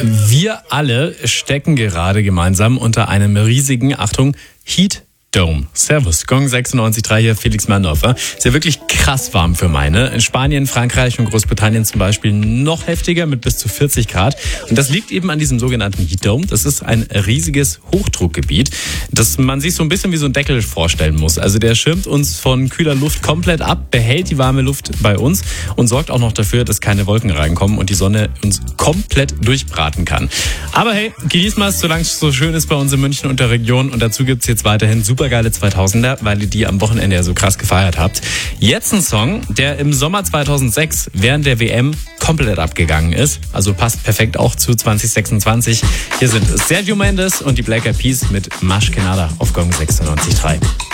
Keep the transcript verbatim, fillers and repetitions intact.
Wir alle stecken gerade gemeinsam unter einem riesigen, Achtung, Heat Dome. Servus, Gong sechsundneunzig Komma drei hier, Felix Mehrdorfer. Ist ja wirklich krass warm für meine. In Spanien, Frankreich und Großbritannien zum Beispiel noch heftiger mit bis zu vierzig Grad. Und das liegt eben an diesem sogenannten Heat Dome. Das ist ein riesiges Hochdruckgebiet, das man sich so ein bisschen wie so ein Deckel vorstellen muss. Also der schirmt uns von kühler Luft komplett ab, behält die warme Luft bei uns und sorgt auch noch dafür, dass keine Wolken reinkommen und die Sonne uns komplett durchbraten kann. Aber hey, genießt mal es, solange es so schön ist bei uns in München und der Region. Und dazu gibt's jetzt weiterhin super geile zweitausender, weil ihr die am Wochenende ja so krass gefeiert habt. Jetzt ein Song, der im Sommer zweitausendsechs während der W M komplett abgegangen ist. Also passt perfekt auch zu zwanzig sechsundzwanzig. Hier sind Sergio Mendes und die Black Eyed Peas mit Mas Que Nada auf Gong sechsundneunzig Komma drei.